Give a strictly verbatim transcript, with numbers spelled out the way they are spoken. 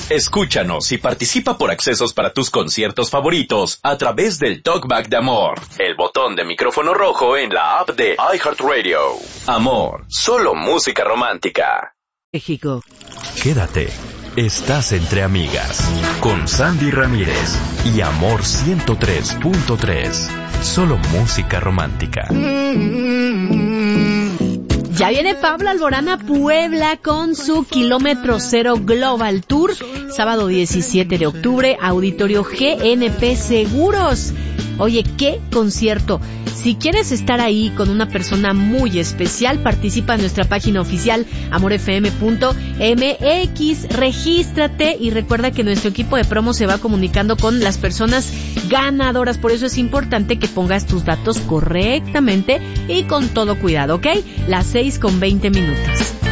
Escúchanos y participa por accesos para tus conciertos favoritos a través del Talkback de Amor, el botón de micrófono rojo en la app de iHeartRadio. Amor, solo música romántica. México. Quédate. Estás entre amigas con Sandy Ramírez y Amor ciento tres punto tres. Solo música romántica. Ya viene Pablo Alborán a Puebla con su Kilómetro Cero Global Tour. Sábado diecisiete de octubre, Auditorio G N P Seguros. Oye, ¿qué concierto? Si quieres estar ahí con una persona muy especial, participa en nuestra página oficial amor f m punto m x, regístrate y recuerda que nuestro equipo de promo se va comunicando con las personas ganadoras. Por eso es importante que pongas tus datos correctamente y con todo cuidado, ¿ok? Las seis con veinte minutos.